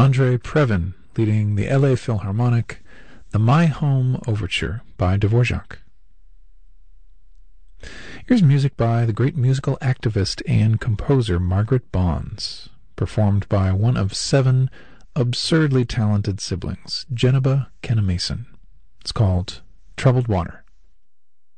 Andre Previn leading the LA Philharmonic, the My Home Overture by Dvorak. Here's music by the great musical activist and composer Margaret Bonds, performed by one of 7 absurdly talented siblings, Geneba Kenna Mason. It's called Troubled Water.